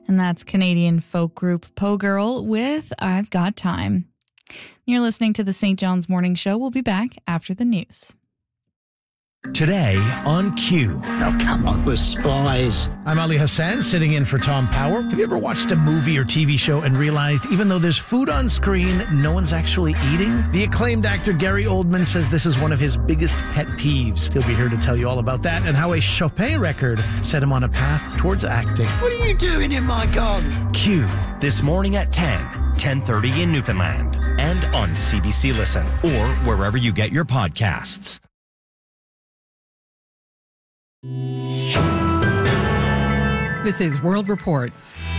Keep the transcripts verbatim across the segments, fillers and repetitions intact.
And that's Canadian folk group Poe Girl with I've Got Time. You're listening to the Saint John's Morning Show. We'll be back after the news. Today on Q. Oh, come on, we're spies. I'm Ali Hassan, sitting in for Tom Power. Have you ever watched a movie or T V show and realized even though there's food on screen, no one's actually eating? The acclaimed actor Gary Oldman says this is one of his biggest pet peeves. He'll be here to tell you all about that and how a Chopin record set him on a path towards acting. What are you doing in my garden? Q, this morning at ten, ten thirty in Newfoundland, and on C B C Listen, or wherever you get your podcasts. This is World Report.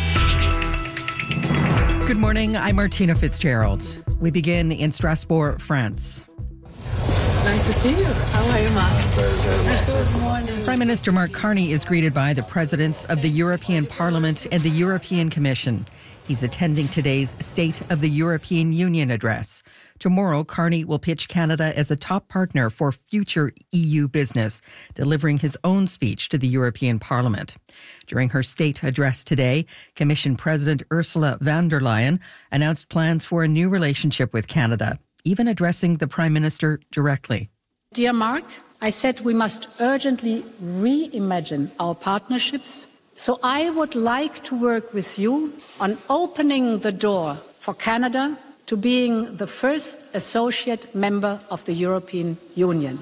Good morning, I'm Martina Fitzgerald. We begin in Strasbourg, France. Nice to see you. How are you, Mark? Good morning. Prime Minister Mark Carney is greeted by the presidents of the European Parliament and the European Commission. He's attending today's State of the European Union address. Tomorrow, Carney will pitch Canada as a top partner for future E U business, delivering his own speech to the European Parliament. During her state address today, Commission President Ursula von der Leyen announced plans for a new relationship with Canada, even addressing the Prime Minister directly. Dear Mark, I said we must urgently reimagine our partnerships. So I would like to work with you on opening the door for Canada to being the first associate member of the European Union.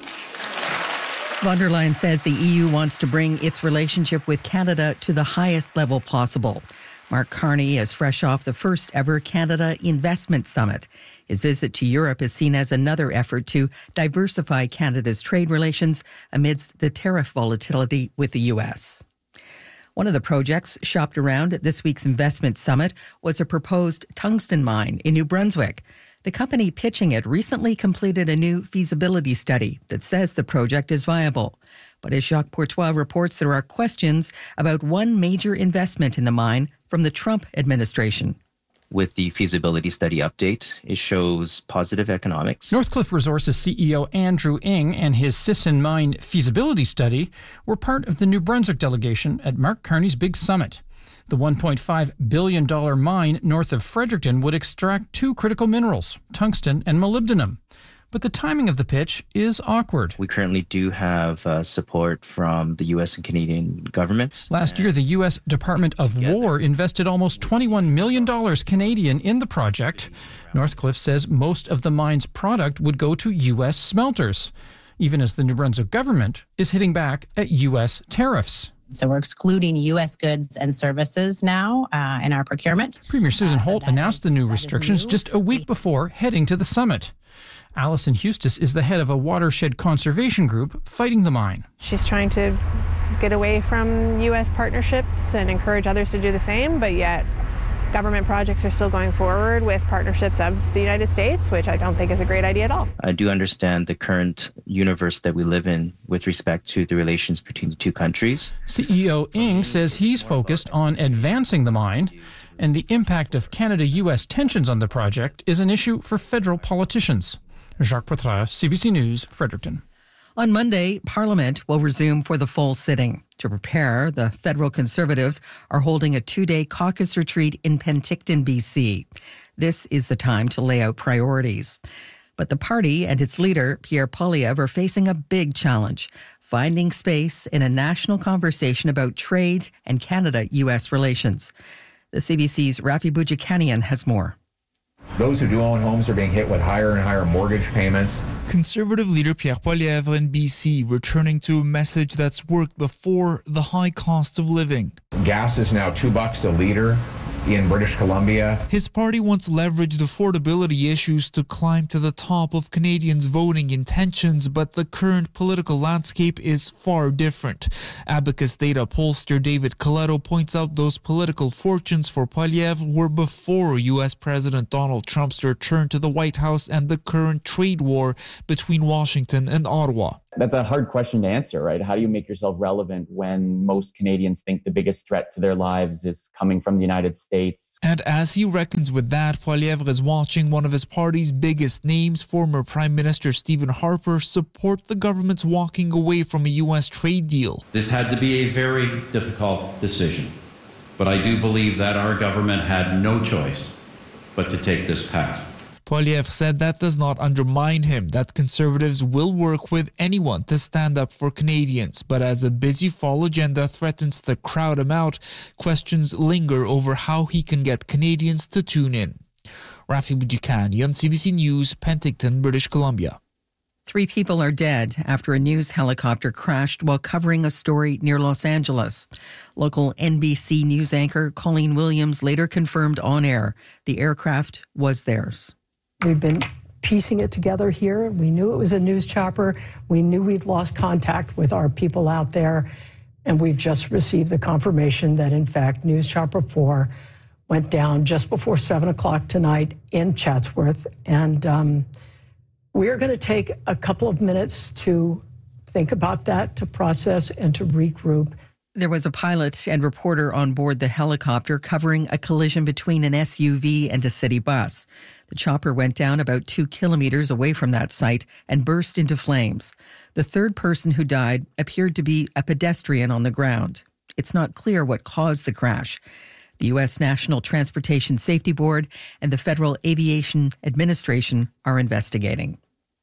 Von der Leyen says the E U wants to bring its relationship with Canada to the highest level possible. Mark Carney is fresh off the first ever Canada Investment Summit. His visit to Europe is seen as another effort to diversify Canada's trade relations amidst the tariff volatility with the U S. One of the projects shopped around at this week's investment summit was a proposed tungsten mine in New Brunswick. The company pitching it recently completed a new feasibility study that says the project is viable. But as Jacques Pourtois reports, there are questions about one major investment in the mine from the Trump administration. With the feasibility study update, it shows positive economics. Northcliffe Resources C E O Andrew Ng and his Sisson Mine feasibility study were part of the New Brunswick delegation at Mark Carney's big summit. The one point five billion dollars mine north of Fredericton would extract two critical minerals, tungsten and molybdenum. But the timing of the pitch is awkward. We currently do have uh, support from the U S and Canadian government. Last year, the U S Department of together. War invested almost twenty-one million dollars Canadian in the project. Northcliffe says most of the mine's product would go to U S smelters, even as the New Brunswick government is hitting back at U S tariffs. So we're excluding U S goods and services now uh, in our procurement. Premier Susan uh, so Holt announced is, the new restrictions new. just a week before heading to the summit. Alison Hustis is the head of a watershed conservation group fighting the mine. She's trying to get away from U S partnerships and encourage others to do the same, but yet government projects are still going forward with partnerships of the United States, which I don't think is a great idea at all. I do understand the current universe that we live in with respect to the relations between the two countries. C E O Ng says he's focused on advancing the mine, and the impact of Canada-U S tensions on the project is an issue for federal politicians. Jacques Pourtois, C B C News, Fredericton. On Monday, Parliament will resume for the full sitting. To prepare, the federal Conservatives are holding a two-day caucus retreat in Penticton, B C. This is the time to lay out priorities. But the party and its leader, Pierre Poilievre, are facing a big challenge, finding space in a national conversation about trade and Canada-U S relations. The C B C's Rafi Boudjikanian has more. Those who do own homes are being hit with higher and higher mortgage payments. Conservative leader Pierre Poilievre in B C returning to a message that's worked before: the high cost of living. Gas is now two bucks a litre in British Columbia. His party once leveraged affordability issues to climb to the top of Canadians' voting intentions, but the current political landscape is far different. Abacus data pollster David Coletto points out those political fortunes for Poilievre were before U S President Donald Trump's return to the White House and the current trade war between Washington and Ottawa. That's a hard question to answer, right? How do you make yourself relevant when most Canadians think the biggest threat to their lives is coming from the United States? And as he reckons with that, Poilievre is watching one of his party's biggest names, former Prime Minister Stephen Harper, support the government's walking away from a U S trade deal. This had to be a very difficult decision, But I do believe that our government had no choice but to take this path. Poilievre said that does not undermine him, that Conservatives will work with anyone to stand up for Canadians. But as a busy fall agenda threatens to crowd him out, questions linger over how he can get Canadians to tune in. Rafi Boudjikani on C B C News, Penticton, British Columbia. Three people are dead after a news helicopter crashed while covering a story near Los Angeles. Local N B C news anchor Colleen Williams later confirmed on air the aircraft was theirs. We've been piecing it together here. We knew it was a news chopper. We knew we'd lost contact with our people out there. And we've just received the confirmation that, in fact, News Chopper four went down just before seven o'clock tonight in Chatsworth. And um, we're going to take a couple of minutes to think about that, to process and to regroup. There was a pilot and reporter on board the helicopter covering a collision between an S U V and a city bus. The chopper went down about two kilometers away from that site and burst into flames. The third person who died appeared to be a pedestrian on the ground. It's not clear what caused the crash. The U S National Transportation Safety Board and the Federal Aviation Administration are investigating.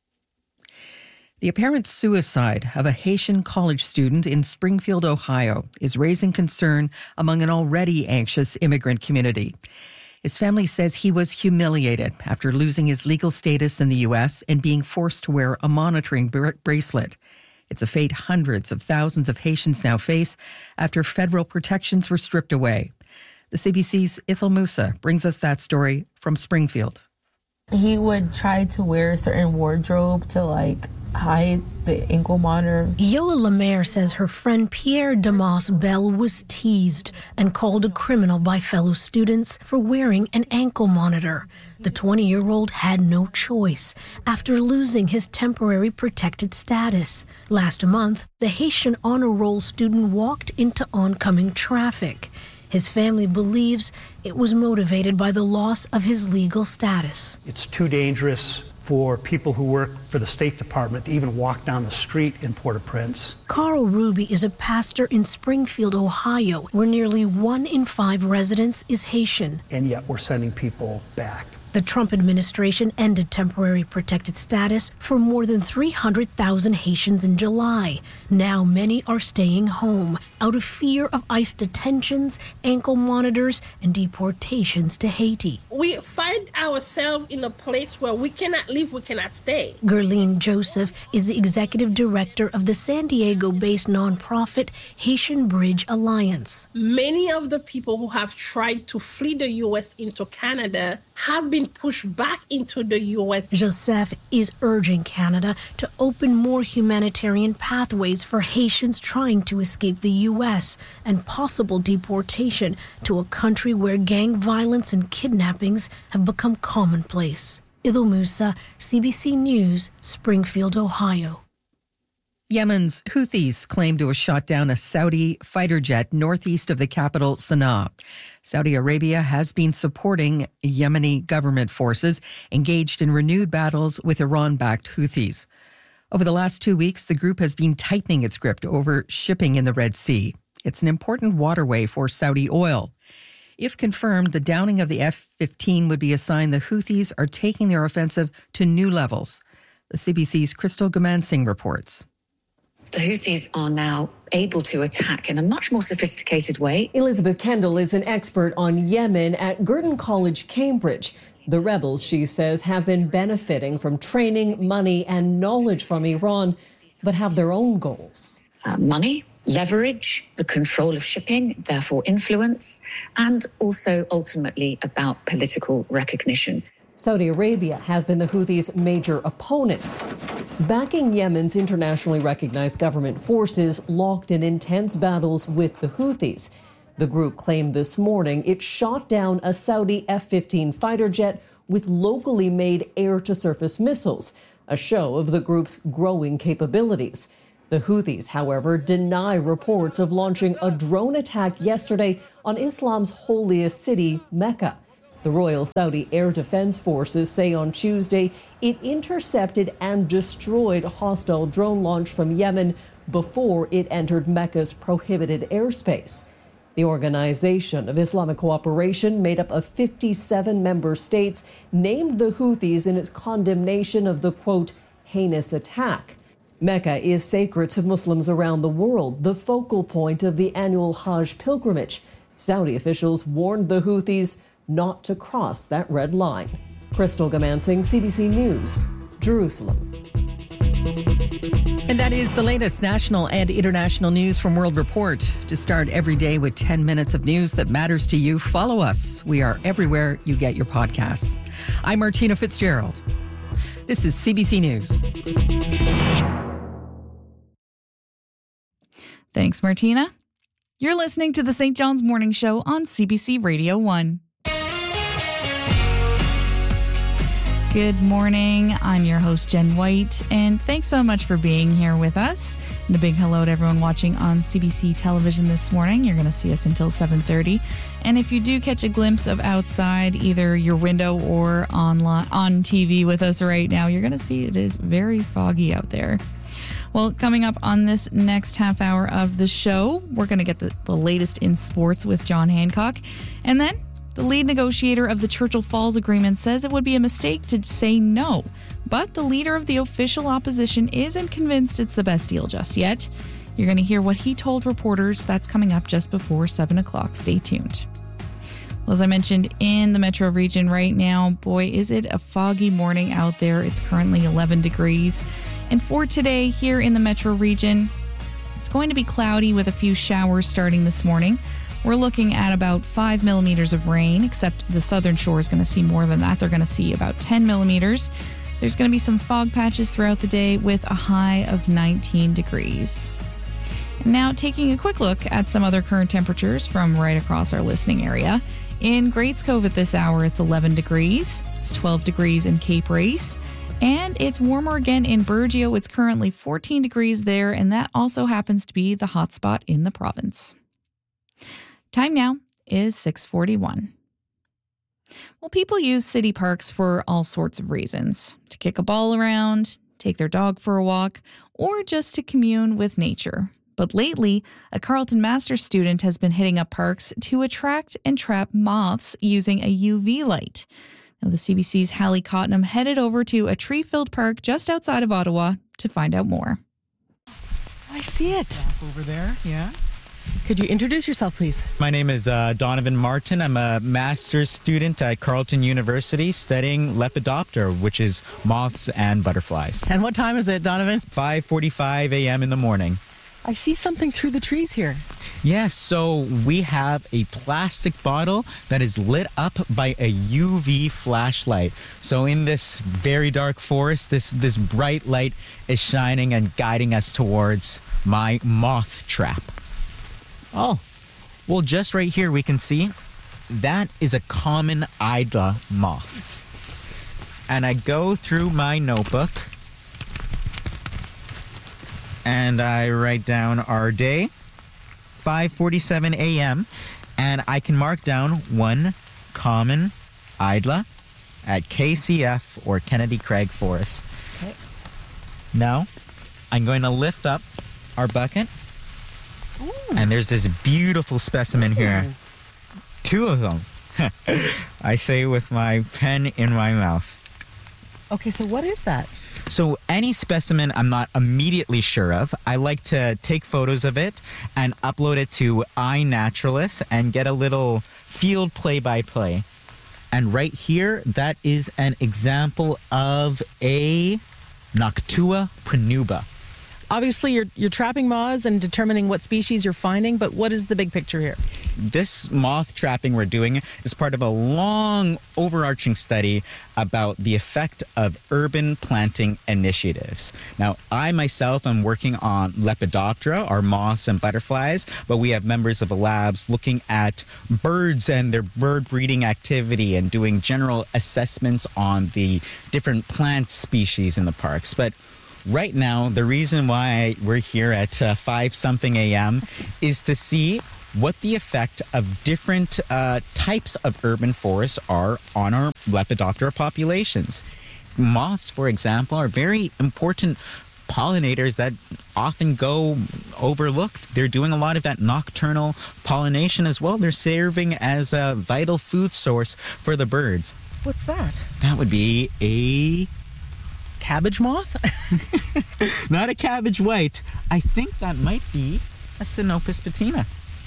The apparent suicide of a Haitian college student in Springfield, Ohio, is raising concern among an already anxious immigrant community. His family says he was humiliated after losing his legal status in the U S and being forced to wear a monitoring br- bracelet. It's a fate hundreds of thousands of Haitians now face after federal protections were stripped away. The C B C's Ithel Musa brings us that story from Springfield. He would try to wear a certain wardrobe to, like, hide the ankle monitor. Yola Lemaire says her friend Pierre Damas Bell was teased and called a criminal by fellow students for wearing an ankle monitor. The twenty-year-old had no choice after losing his temporary protected status. Last month, the Haitian honor roll student walked into oncoming traffic. His family believes it was motivated by the loss of his legal status. It's too dangerous for people who work for the State Department to even walk down the street in Port-au-Prince. Carl Ruby is a pastor in Springfield, Ohio, where nearly one in five residents is Haitian. And yet we're sending people back. The Trump administration ended temporary protected status for more than three hundred thousand Haitians in July. Now many are staying home out of fear of ICE detentions, ankle monitors, and deportations to Haiti. We find ourselves in a place where we cannot live, we cannot stay. Gerline Joseph is the executive director of the San Diego-based nonprofit Haitian Bridge Alliance. Many of the people who have tried to flee the U S into Canada have been pushed back into the U S. Joseph is urging Canada to open more humanitarian pathways for Haitians trying to escape the U S and possible deportation to a country where gang violence and kidnappings have become commonplace. Ithel Musa, C B C News, Springfield, Ohio. Yemen's Houthis claim to have shot down a Saudi fighter jet northeast of the capital, Sana'a. Saudi Arabia has been supporting Yemeni government forces engaged in renewed battles with Iran-backed Houthis. Over the last two weeks, the group has been tightening its grip over shipping in the Red Sea. It's an important waterway for Saudi oil. If confirmed, the downing of the F fifteen would be a sign the Houthis are taking their offensive to new levels. The C B C's Crystal Gamansing reports. The Houthis are now able to attack in a much more sophisticated way. Elizabeth Kendall is an expert on Yemen at Girton College, Cambridge. The rebels, she says, have been benefiting from training, money and knowledge from Iran, but have their own goals. Uh, money, leverage, the control of shipping, therefore influence, and also ultimately about political recognition. Saudi Arabia has been the Houthis' major opponents, backing Yemen's internationally recognized government forces locked in intense battles with the Houthis. The group claimed this morning it shot down a Saudi F fifteen fighter jet with locally made air-to-surface missiles, a show of the group's growing capabilities. The Houthis, however, deny reports of launching a drone attack yesterday on Islam's holiest city, Mecca. The Royal Saudi Air Defense Forces say on Tuesday it intercepted and destroyed a hostile drone launch from Yemen before it entered Mecca's prohibited airspace. The Organization of Islamic Cooperation, made up of fifty-seven member states, named the Houthis in its condemnation of the, quote, heinous attack. Mecca is sacred to Muslims around the world, the focal point of the annual Hajj pilgrimage. Saudi officials warned the Houthis not to cross that red line. Crystal Gamansing, C B C News, Jerusalem. And that is the latest national and international news from World Report. To start every day with ten minutes of news that matters to you, follow us. We are everywhere you get your podcasts. I'm Martina Fitzgerald. This is C B C News. Thanks, Martina. You're listening to the Saint John's Morning Show on C B C Radio one. Good morning. I'm your host, Jen White, and thanks so much for being here with us. And a big hello to everyone watching on C B C television this morning. You're going to see us until seven thirty. And if you do catch a glimpse of outside, either your window or online, on T V with us right now, you're going to see it is very foggy out there. Well, coming up on this next half hour of the show, we're going to get the, the latest in sports with John Hancock. And then the lead negotiator of the Churchill Falls Agreement says it would be a mistake to say no. But the leader of the official opposition isn't convinced it's the best deal just yet. You're going to hear what he told reporters. That's coming up just before seven o'clock. Stay tuned. Well, as I mentioned, in the metro region right now, boy, is it a foggy morning out there. It's currently eleven degrees. And for today here in the metro region, it's going to be cloudy with a few showers starting this morning. We're looking at about five millimeters of rain, except the southern shore is going to see more than that. They're going to see about ten millimeters. There's going to be some fog patches throughout the day with a high of nineteen degrees. And now taking a quick look at some other current temperatures from right across our listening area. In Greats Cove at this hour, it's eleven degrees. It's twelve degrees in Cape Race. And it's warmer again in Burgeo. It's currently fourteen degrees there, and that also happens to be the hotspot in the province. Time now is six forty-one. Well, people use city parks for all sorts of reasons. To kick a ball around, take their dog for a walk, or just to commune with nature. But lately, a Carleton Masters student has been hitting up parks to attract and trap moths using a U V light. Now, the C B C's Hallie Cottenham headed over to a tree-filled park just outside of Ottawa to find out more. I see it. Over there, yeah. Could you introduce yourself, please? My name is uh, Donovan Martin. I'm a master's student at Carleton University studying Lepidoptera, which is moths and butterflies. And what time is it, Donovan? five forty-five a.m. in the morning. I see something through the trees here. Yes, so we have a plastic bottle that is lit up by a U V flashlight. So in this very dark forest, this, this bright light is shining and guiding us towards my moth trap. Oh, well, just right here we can see that is a common Hydra moth. And I go through my notebook and I write down our day, five forty-seven a.m., and I can mark down one common Hydra at K C F or Kennedy Craig Forest. Okay. Now, I'm going to lift up our bucket. Ooh. And there's this beautiful specimen here. Ooh. Two of them. I say with my pen in my mouth. Okay, so what is that? So any specimen I'm not immediately sure of, I like to take photos of it and upload it to iNaturalist and get a little field play-by-play. And right here, that is an example of a Noctua pranuba. Obviously, you're you're trapping moths and determining what species you're finding, but what is the big picture here? This moth trapping we're doing is part of a long overarching study about the effect of urban planting initiatives. Now, I myself am working on Lepidoptera, our moths and butterflies, but we have members of the labs looking at birds and their bird breeding activity and doing general assessments on the different plant species in the parks. But right now, the reason why we're here at uh, five something a.m. is to see what the effect of different uh, types of urban forests are on our Lepidoptera populations. Moths, for example, are very important pollinators that often go overlooked. They're doing a lot of that nocturnal pollination as well. They're serving as a vital food source for the birds. What's that? That would be a cabbage moth? Not a cabbage white. I think that might be a Sinopus patina.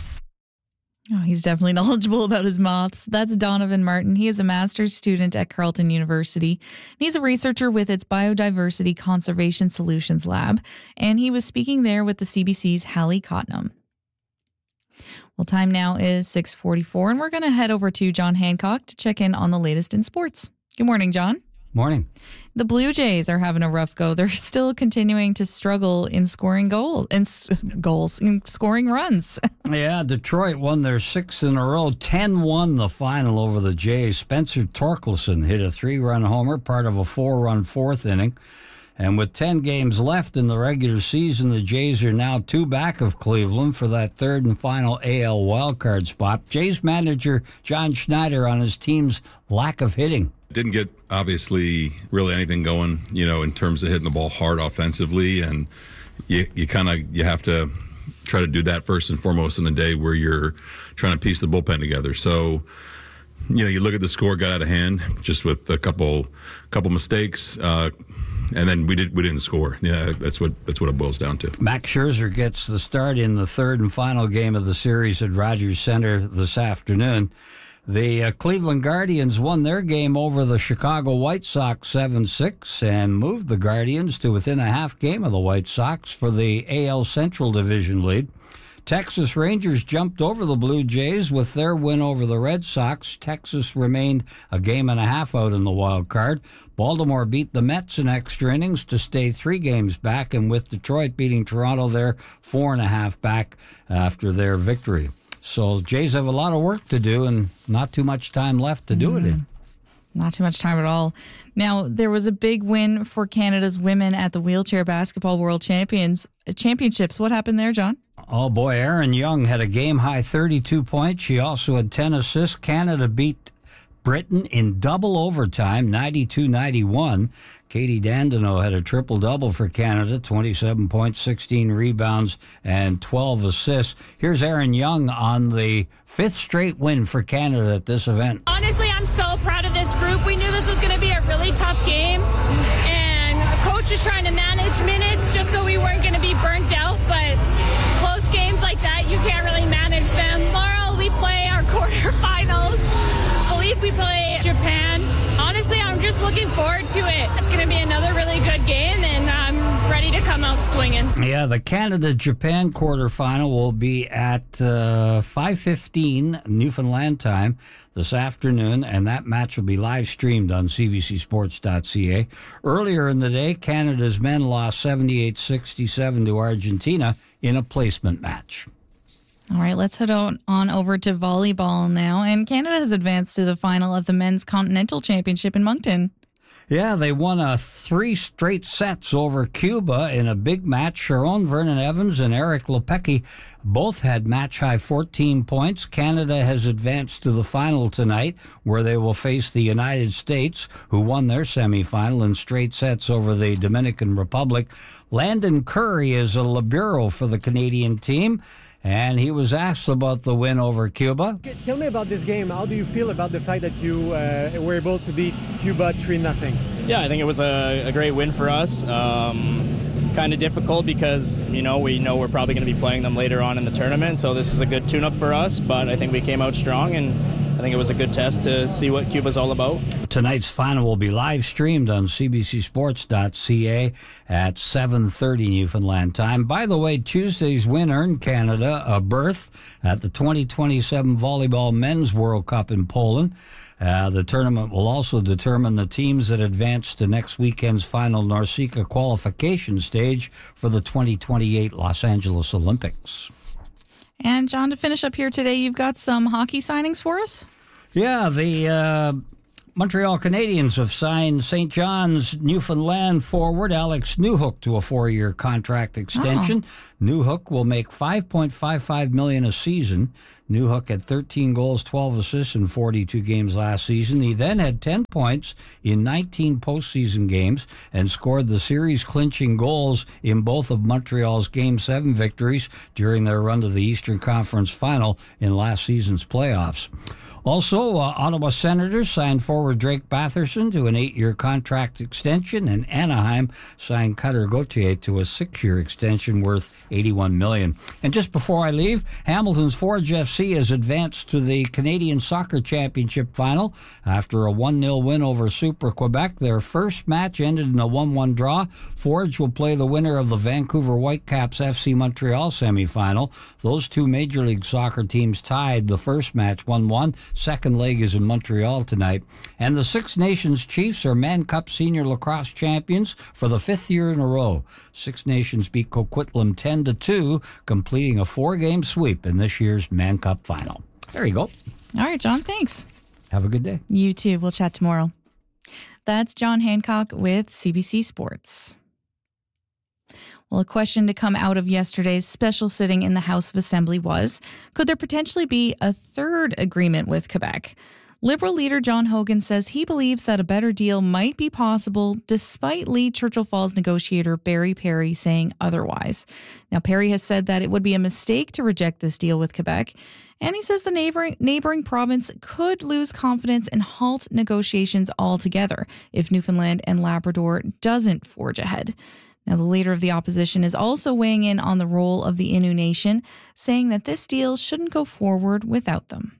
Oh, he's definitely knowledgeable about his moths. That's Donovan Martin. He is a master's student at Carleton University. He's a researcher with its Biodiversity Conservation Solutions Lab, and he was speaking there with the C B C's Hallie Cotnam. Well, time now is six forty-four, and we're going to head over to John Hancock to check in on the latest in sports. Good morning, John. Morning. The Blue Jays are having a rough go. They're still continuing to struggle in scoring goal in s- goals, in scoring runs. Yeah, Detroit won their sixth in a row. ten one the final over the Jays. Spencer Torkelson hit a three-run homer, part of a four-run fourth inning. And with ten games left in the regular season, the Jays are now two back of Cleveland for that third and final A L wildcard spot. Jays manager John Schneider on his team's lack of hitting. Didn't get, obviously, really anything going, you know, in terms of hitting the ball hard offensively. And you, you kind of you have to try to do that first and foremost in the day where you're trying to piece the bullpen together. So, you know, you look at the score, got out of hand just with a couple couple mistakes. Uh, and then we did we didn't score. Yeah, that's what that's what it boils down to. Max Scherzer gets the start in the third and final game of the series at Rogers Center this afternoon. The uh, Cleveland Guardians won their game over the Chicago White Sox seven six and moved the Guardians to within a half game of the White Sox for the A L Central Division lead. Texas Rangers jumped over the Blue Jays with their win over the Red Sox. Texas remained a game and a half out in the wild card. Baltimore beat the Mets in extra innings to stay three games back, and with Detroit beating Toronto, they're four and a half back after their victory. So Jays have a lot of work to do and not too much time left to do mm. it in. Not too much time at all. Now, there was a big win for Canada's women at the Wheelchair Basketball World Champions Championships. What happened there, John? Oh, boy, Erin Young had a game-high thirty-two points. She also had ten assists. Canada beat Britain in double overtime, ninety-two ninety-one. Katie Dandeneau had a triple-double for Canada, twenty-seven points, sixteen rebounds, and twelve assists. Here's Erin Young on the fifth straight win for Canada at this event. Honestly, I'm so proud of this group. We knew this was going to be a really tough game, and coach is trying to manage minutes just so we weren't going to be burnt out, but close games like that, you can't really manage them. Tomorrow, we play our quarterfinals. I believe we play Japan. Honestly, I'm just looking forward to it. It's going to be another really good game, and I'm ready to come out swinging. Yeah, the Canada-Japan quarterfinal will be at uh, five fifteen Newfoundland time this afternoon, and that match will be live streamed on C B C sports dot c a. Earlier in the day, Canada's men lost seventy-eight sixty-seven to Argentina in a placement match. All right, let's head on, on over to volleyball now. And Canada has advanced to the final of the Men's Continental Championship in Moncton. Yeah, they won a three straight sets over Cuba in a big match. Sharon Vernon Evans and Eric Lepecki both had match-high fourteen points. Canada has advanced to the final tonight, where they will face the United States, who won their semifinal in straight sets over the Dominican Republic. Landon Curry is a libero for the Canadian team, and he was asked about the win over Cuba. Tell me about this game. How do you feel about the fact that you uh, were able to beat Cuba three nothing? Yeah, I think it was a, a great win for us. Um, kind of difficult because, you know, we know we're probably going to be playing them later on in the tournament, so this is a good tune-up for us, but I think we came out strong, and I think it was a good test to see what Cuba's all about. Tonight's final will be live streamed on C B C sports dot c a at seven thirty Newfoundland time. By the way, Tuesday's win earned Canada a berth at the twenty twenty-seven Volleyball Men's World Cup in Poland. Uh, the tournament will also determine the teams that advance to next weekend's final NORCECA qualification stage for the twenty twenty-eight Los Angeles Olympics. And, John, to finish up here today, you've got some hockey signings for us? Yeah, the uh, Montreal Canadiens have signed Saint John's, Newfoundland forward Alex Newhook to a four-year contract extension. Oh. Newhook will make five point five five million dollars a season. Newhook had thirteen goals, twelve assists in forty-two games last season. He then had ten points in nineteen postseason games and scored the series-clinching goals in both of Montreal's Game seven victories during their run to the Eastern Conference Final in last season's playoffs. Also, uh, Ottawa Senators signed forward Drake Batherson to an eight-year contract extension, and Anaheim signed Cutter Gauthier to a six-year extension worth eighty-one million dollars. And just before I leave, Hamilton's Forge F C has advanced to the Canadian Soccer Championship final after a one nil win over Super Quebec. Their first match ended in a one one draw. Forge will play the winner of the Vancouver Whitecaps F C Montreal semifinal. Those two Major League Soccer teams tied the first match one one. Second leg is in Montreal tonight. And the Six Nations Chiefs are Mann Cup Senior Lacrosse champions for the fifth year in a row. Six Nations beat Coquitlam ten to two, completing a four-game sweep in this year's Mann Cup final. There you go. All right, John, thanks. Have a good day. You too. We'll chat tomorrow. That's John Hancock with C B C Sports. Well, a question to come out of yesterday's special sitting in the House of Assembly was, could there potentially be a third agreement with Quebec? Liberal leader John Hogan says he believes that a better deal might be possible despite lead Churchill Falls negotiator Barry Perry saying otherwise. Now, Perry has said that it would be a mistake to reject this deal with Quebec, and he says the neighboring, neighboring province could lose confidence and halt negotiations altogether if Newfoundland and Labrador doesn't forge ahead. Now, the leader of the opposition is also weighing in on the role of the Innu Nation, saying that this deal shouldn't go forward without them.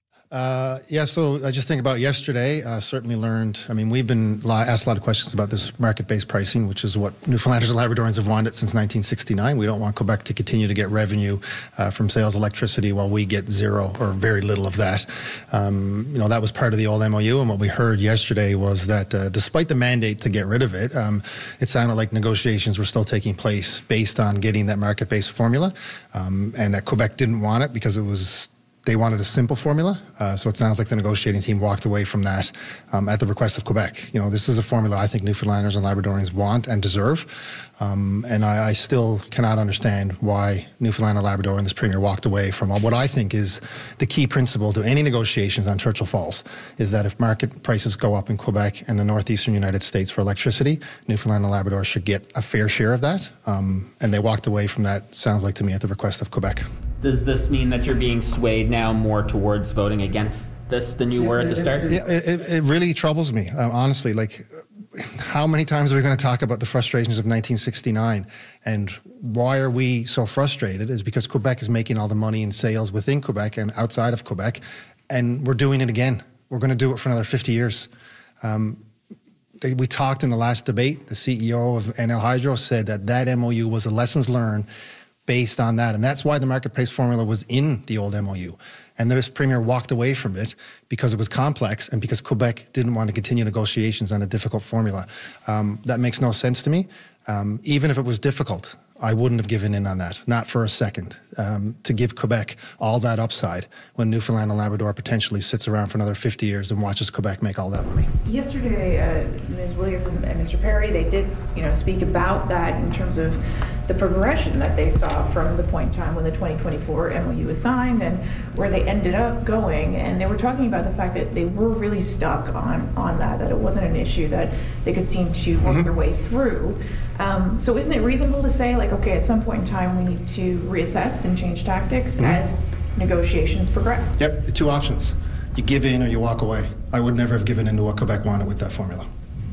Uh, yeah, so I just think about yesterday, uh, certainly learned, I mean, we've been asked a lot of questions about this market-based pricing, which is what Newfoundlanders and Labradorians have wanted since nineteen sixty-nine. We don't want Quebec to continue to get revenue uh, from sales of electricity while we get zero or very little of that. Um, you know, that was part of the old M O U, and what we heard yesterday was that uh, despite the mandate to get rid of it, um, it sounded like negotiations were still taking place based on getting that market-based formula, um, and that Quebec didn't want it because it was they wanted a simple formula, uh, so it sounds like the negotiating team walked away from that um, at the request of Quebec. You know, this is a formula I think Newfoundlanders and Labradorians want and deserve, um, and I, I still cannot understand why Newfoundland and Labrador and this Premier walked away from what I think is the key principle to any negotiations on Churchill Falls, is that if market prices go up in Quebec and the northeastern United States for electricity, Newfoundland and Labrador should get a fair share of that, um, and they walked away from that, sounds like to me, at the request of Quebec. Does this mean that you're being swayed now more towards voting against this than you were at the start? Yeah, it, it really troubles me, uh, honestly. Like, how many times are we going to talk about the frustrations of nineteen sixty-nine? And why are we so frustrated is because Quebec is making all the money in sales within Quebec and outside of Quebec, and we're doing it again. We're going to do it for another fifty years. Um, they, we talked in the last debate, the C E O of N L Hydro said that that M O U was a lessons learned based on that. And that's why the market-based formula was in the old M O U. And this Premier walked away from it because it was complex and because Quebec didn't want to continue negotiations on a difficult formula. Um, that makes no sense to me. Um, even if it was difficult, I wouldn't have given in on that, not for a second, um, to give Quebec all that upside when Newfoundland and Labrador potentially sits around for another fifty years and watches Quebec make all that money. Yesterday, uh, Miz Williams and Mister Perry, they did, you know, speak about that in terms of the progression that they saw from the point in time when the twenty twenty-four M O U was signed and where they ended up going. And they were talking about the fact that they were really stuck on, on that, that it wasn't an issue that they could seem to work mm-hmm. their way through. Um, so isn't it reasonable to say, like, okay, at some point in time we need to reassess and change tactics mm-hmm. as negotiations progress? Yep, two options. You give in or you walk away. I would never have given in to what Quebec wanted with that formula.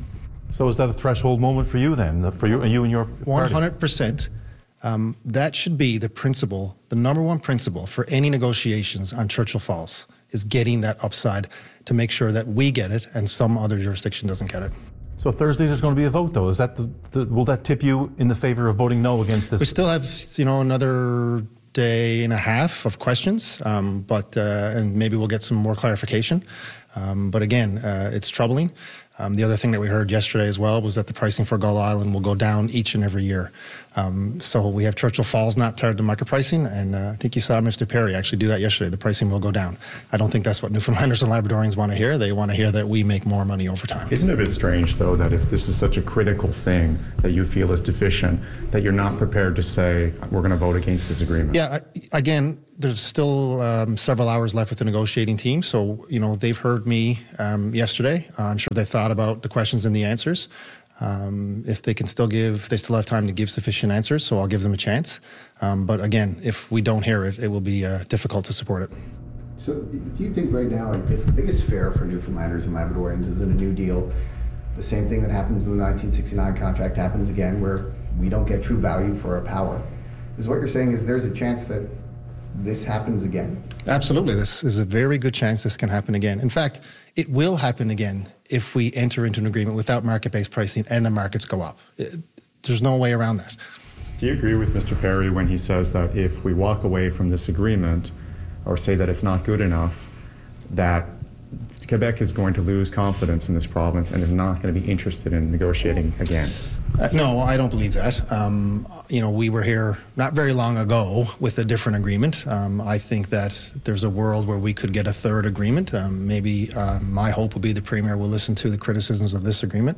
So is that a threshold moment for you then, for you, you and your party? one hundred percent. Um, that should be the principle, the number one principle for any negotiations on Churchill Falls, is getting that upside to make sure that we get it and some other jurisdiction doesn't get it. So Thursday there's going to be a vote, though. Is that the, the, will that tip you in the favor of voting no against this? We still have, you know, another day and a half of questions, um, but uh, and maybe we'll get some more clarification. Um, but again, uh, it's troubling. Um, the other thing that we heard yesterday as well was that the pricing for Gull Island will go down each and every year. Um, so we have Churchill Falls not tied to market pricing, and uh, I think you saw Mister Perry actually do that yesterday. The pricing will go down. I don't think that's what Newfoundlanders and Labradorians want to hear. They want to hear that we make more money over time. Isn't it a bit strange, though, that if this is such a critical thing that you feel is deficient, that you're not prepared to say, we're going to vote against this agreement? Yeah, I, again, there's still um, several hours left with the negotiating team. So, you know, they've heard me um, yesterday. Uh, I'm sure they thought about the questions and the answers. Um, if they can still give, if they still have time to give sufficient answers, so I'll give them a chance. Um, but again, if we don't hear it, it will be uh, difficult to support it. So do you think right now, I guess the biggest fear for Newfoundlanders and Labradorians is in a new deal, the same thing that happens in the nineteen sixty-nine contract happens again, where we don't get true value for our power? Is what you're saying is there's a chance that this happens again? Absolutely. This is a very good chance this can happen again. In fact, it will happen again if we enter into an agreement without market-based pricing and the markets go up. It, there's no way around that. Do you agree with Mister Perry when he says that if we walk away from this agreement or say that it's not good enough, that Quebec is going to lose confidence in this province and is not going to be interested in negotiating again? Uh, no, I don't believe that. Um, you know, we were here not very long ago with a different agreement. Um, I think that there's a world where we could get a third agreement. Um, maybe uh, my hope would be the Premier will listen to the criticisms of this agreement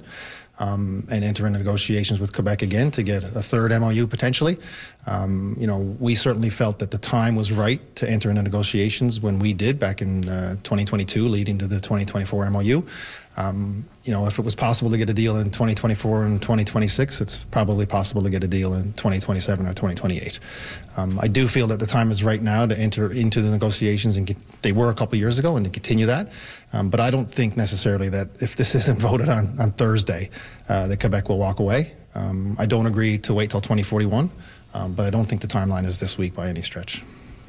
um, and enter into negotiations with Quebec again to get a third M O U potentially. Um, you know, we certainly felt that the time was right to enter into negotiations when we did back in uh, twenty twenty-two, leading to the twenty twenty-four M O U. Um, you know, if it was possible to get a deal in twenty twenty-four and twenty twenty-six, it's probably possible to get a deal in twenty twenty-seven or twenty twenty-eight. Um, I do feel that the time is right now to enter into the negotiations, and get, they were a couple of years ago, and to continue that. Um, but I don't think necessarily that if this isn't voted on on Thursday, uh, that Quebec will walk away. Um, I don't agree to wait till twenty forty-one, um, but I don't think the timeline is this week by any stretch.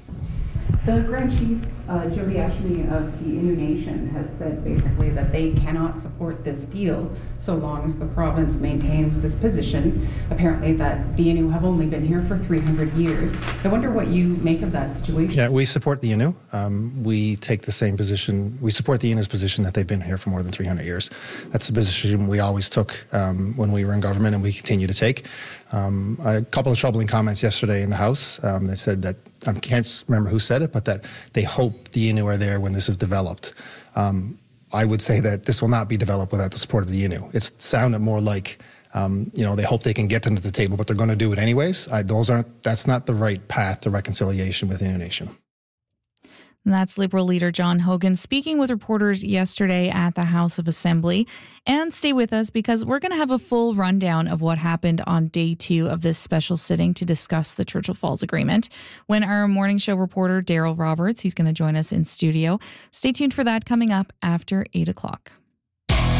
The Grand Chief, uh, Jody Ashley of the Innu Nation, has said basically that they cannot support this deal so long as the province maintains this position, apparently that the Innu have only been here for three hundred years. I wonder what you make of that situation. Yeah, we support the Innu. Um, we take the same position. We support the Innu's position that they've been here for more than three hundred years. That's a position we always took um, when we were in government, and we continue to take. Um, a couple of troubling comments yesterday in the House. Um, they said that, I can't remember who said it, but that they hope the Innu are there when this is developed. Um, I would say that this will not be developed without the support of the Innu. It sounded more like, um, you know, they hope they can get them to the table, but they're going to do it anyways. I, those aren't. That's not the right path to reconciliation with the Innu Nation. And that's Liberal leader John Hogan speaking with reporters yesterday at the House of Assembly. And stay with us because we're going to have a full rundown of what happened on day two of this special sitting to discuss the Churchill Falls Agreement when our morning show reporter Daryl Roberts, he's going to join us in studio. Stay tuned for that coming up after eight o'clock.